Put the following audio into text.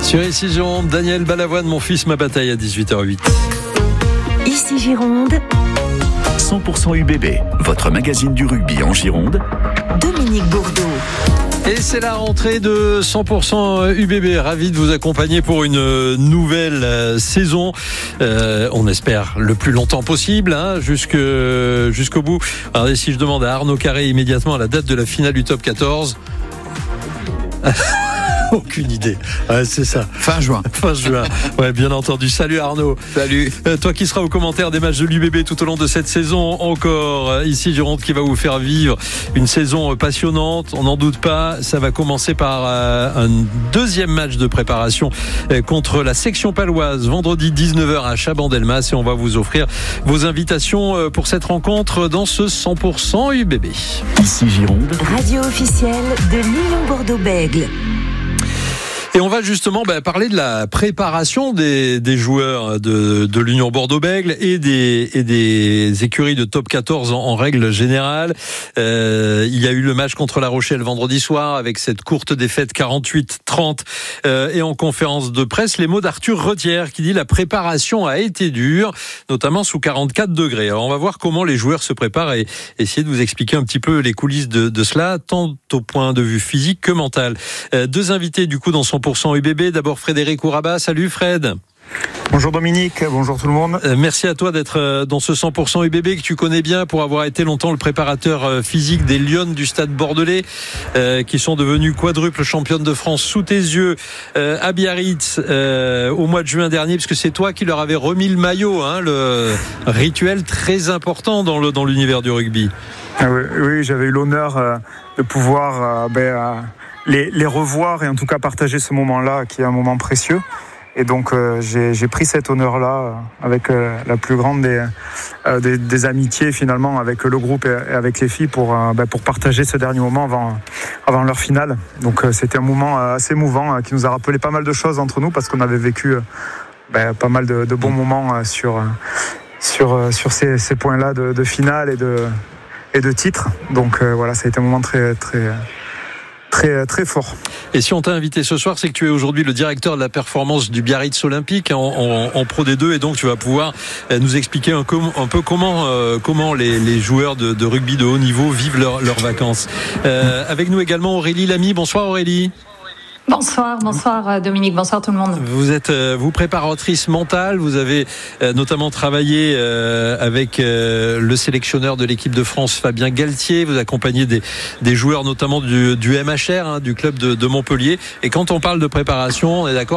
Sur Ici Gironde, Daniel Balavoine, Mon fils, ma bataille à 18h08. Ici Gironde, 100% UBB, votre magazine du rugby en Gironde. Dominique Bourdeau. Et c'est la rentrée de 100% UBB. Ravi de vous accompagner pour une nouvelle saison. On espère le plus longtemps possible, jusqu'au bout. Alors, si je demande à Arnaud Carré immédiatement la date de la finale du top 14. Aucune idée. Ouais, c'est ça. Fin juin. Ouais, bien entendu. Salut Arnaud. Salut. Toi qui seras au commentaire des matchs de l'UBB tout au long de cette saison encore. Ici Gironde qui va vous faire vivre une saison passionnante. On n'en doute pas. Ça va commencer par un deuxième match de préparation contre la section paloise vendredi 19h à Chabandelmas, et on va vous offrir vos invitations pour cette rencontre dans ce 100% UBB. Ici Gironde, Radio officielle de l'Union Bordeaux-Bègles. Et on va justement parler de la préparation des joueurs de l'Union Bordeaux-Bègles et des écuries de top 14 en règle générale. Il y a eu le match contre La Rochelle vendredi soir avec cette courte défaite 48-30. Et en conférence de presse, les mots d'Arthur Retière qui dit la préparation a été dure, notamment sous 44 degrés. Alors on va voir comment les joueurs se préparent et essayer de vous expliquer un petit peu les coulisses de cela, tant au point de vue physique que mental. Deux invités du coup dans 100% UBB. D'abord Frédéric Ouraba. Salut Fred. Bonjour Dominique, bonjour tout le monde. Merci à toi d'être dans ce 100% UBB que tu connais bien pour avoir été longtemps le préparateur physique des Lionnes du Stade Bordelais qui sont devenus quadruple championnes de France sous tes yeux à Biarritz au mois de juin dernier, parce que c'est toi qui leur avais remis le maillot, le rituel très important dans l'univers du rugby. Oui, j'avais eu l'honneur de pouvoir les revoir et en tout cas partager ce moment-là qui est un moment précieux. Et donc j'ai pris cet honneur-là avec la plus grande des amitiés finalement avec le groupe et avec les filles pour partager ce dernier moment avant leur finale. Donc c'était un moment assez émouvant qui nous a rappelé pas mal de choses entre nous parce qu'on avait vécu pas mal de bons moments sur ces points-là de finale et de titre. Donc voilà, ça a été un moment très très très très fort. Et si on t'a invité ce soir, c'est que tu es aujourd'hui le directeur de la performance du Biarritz Olympique en Pro D2, et donc tu vas pouvoir nous expliquer un peu comment les joueurs de rugby de haut niveau vivent leurs vacances. Avec nous également Aurélie Lamy. Bonsoir Aurélie. Bonsoir Dominique, bonsoir tout le monde. Vous êtes vous préparatrice mentale, vous avez notamment travaillé avec le sélectionneur de l'équipe de France Fabien Galtier, vous accompagnez des joueurs notamment du MHR, du club de Montpellier, et quand on parle de préparation, on est d'accord